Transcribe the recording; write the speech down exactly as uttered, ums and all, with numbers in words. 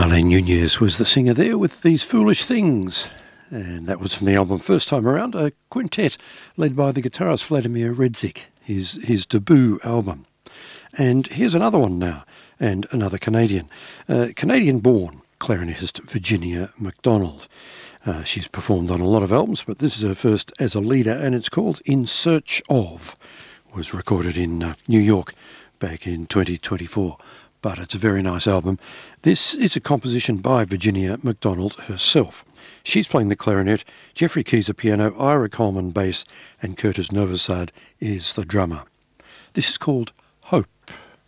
Marlene Nunez was the singer there with These Foolish Things. And that was from the album First Time Around, a quintet led by the guitarist Vladimir Redzik, his, his debut album. And here's another one now, and another Canadian. Uh, Canadian-born clarinetist Virginia McDonald. Uh, she's performed on a lot of albums, but this is her first as a leader, and it's called In Search Of. It was recorded in uh, New York back in twenty twenty-four. But it's a very nice album. This is a composition by Virginia McDonald herself. She's playing the clarinet, Jeffrey Keyser piano, Ira Coleman bass, and Curtis Novosad is the drummer. This is called